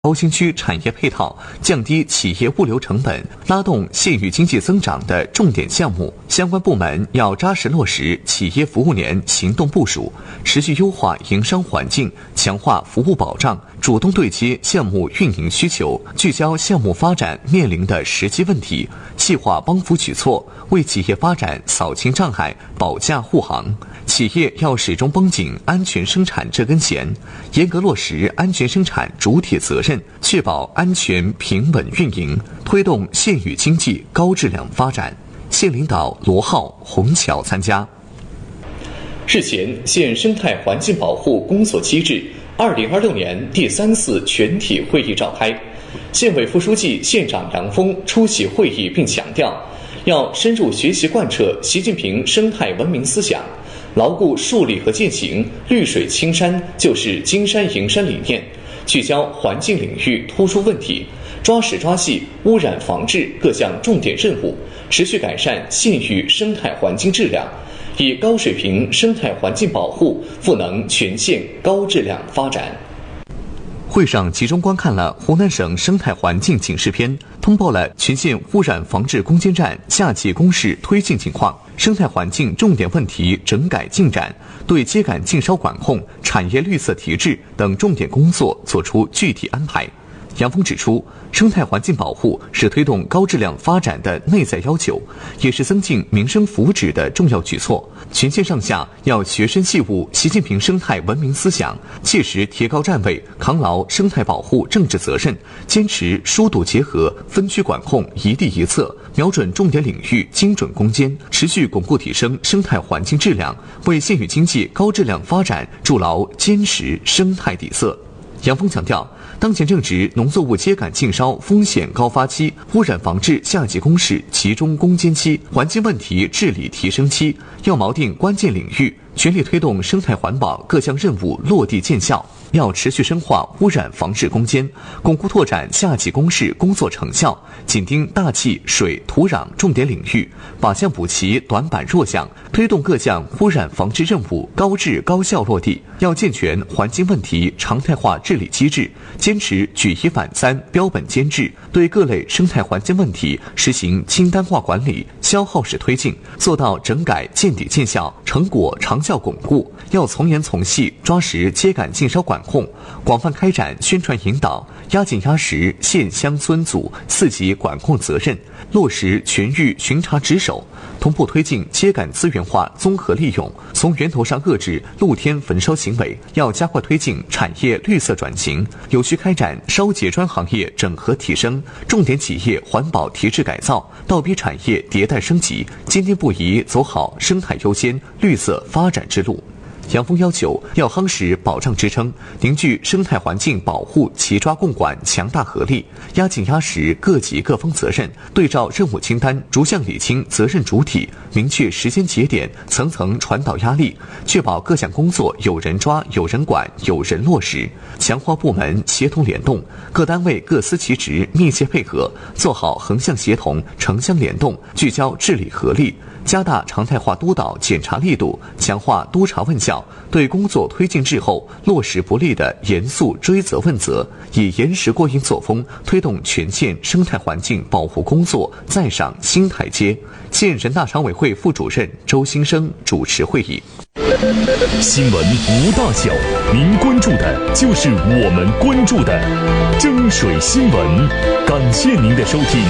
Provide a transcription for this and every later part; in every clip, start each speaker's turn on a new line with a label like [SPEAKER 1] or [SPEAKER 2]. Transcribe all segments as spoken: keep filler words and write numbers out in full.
[SPEAKER 1] 高新区产业配套，降低企业物流成本，拉动县域经济增长的重点项目，相关部门要扎实落实企业服务年行动部署，持续优化营商环境，强化服务保障，主动对接项目运营需求，聚焦项目发展面临的实际问题，细化帮扶举措，为企业发展扫清障碍，保驾护航。企业要始终绷紧安全生产这根弦，严格落实安全生产主体责任，确保安全平稳运营，推动县域经济高质量发展。县领导罗浩、洪桥参加。
[SPEAKER 2] 日前，县生态环境保护工作机制二零二六年第三次全体会议召开，县委副书记、县长杨峰出席会议并强调，要深入学习贯彻习近平生态文明思想，牢固树立和践行绿水青山就是金山银山理念，聚焦环境领域突出问题，抓实抓细污染防治各项重点任务，持续改善县域生态环境质量，以高水平生态环境保护赋能全县高质量发展。
[SPEAKER 1] 会上集中观看了湖南省生态环境警示片，通报了全县污染防治攻坚战夏季攻势推进情况、生态环境重点问题整改进展，对秸秆禁烧管控、产业绿色提质等重点工作作出具体安排。杨峰指出，生态环境保护是推动高质量发展的内在要求，也是增进民生福祉的重要举措。全县上下要学深细悟习近平生态文明思想，切实提高站位，扛牢生态保护政治责任，坚持疏堵结合、分区管控一地一策，瞄准重点领域精准攻坚，持续巩固提升生态环境质量，为县域经济高质量发展筑牢坚实生态底色。杨峰强调，当前正值农作物秸秆禁烧风险高发期、污染防治夏季攻势集中攻坚期、环境问题治理提升期，要锚定关键领域，全力推动生态环保各项任务落地见效。要持续深化污染防治攻坚，巩固拓展夏季攻势工作成效，紧盯大气、水、土壤重点领域，把项补齐短板弱项，推动各项污染防治任务高质高效落地。要健全环境问题常态化治理机制，坚持举一反三、标本兼治，对各类生态环境问题实行清单化管理、消耗式推进，做到整改见底见效，成果长效巩固。要从严从细抓实秸秆禁烧管控，广泛开展宣传引导，压紧压实县乡村组四级管控责任，落实全域巡查值守，同步推进秸秆资源化综合利用，从源头上遏制露天焚烧行为。要加快推进产业绿色转型，有序开展烧结砖行业整合提升，重点企业环保提质改造，倒逼产业迭代升级，坚定不移走好生态优先、绿色发展之路。杨峰要求要夯实保障支撑，凝聚生态环境保护齐抓共管强大合力，压紧压实各级各方责任，对照任务清单逐项理清责任主体，明确时间节点，层层传导压力，确保各项工作有人抓、有人管、有人落实，强化部门协同联动，各单位各司其职，密切配合，做好横向协同、城乡联动，聚焦治理合力，加大常态化督导检查力度，强化督查问效，对工作推进滞后、落实不力的严肃追责问责，以严实过硬作风推动全县生态环境保护工作再上新台阶。县人大常委会副主任周新生主持会议。
[SPEAKER 3] 新闻无大小，您关注的就是我们关注的争水新闻。感谢您的收听。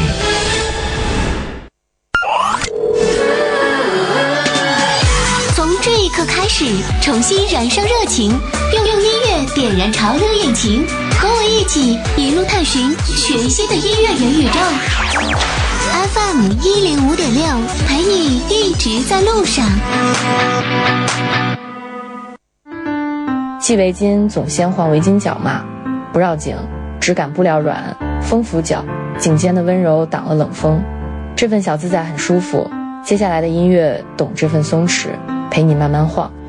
[SPEAKER 4] 这一刻开始，重新燃烧热情，用用音乐点燃潮流引擎，和我一起一路探寻全新的音乐元宇宙。F M 一零五点六，陪你一直在路上。
[SPEAKER 5] 系围巾总先换围巾角嘛，不绕颈，质感布料软，丰幅角，颈间的温柔挡了冷风，这份小自在很舒服。接下来的音乐懂这份松弛，陪你慢慢晃。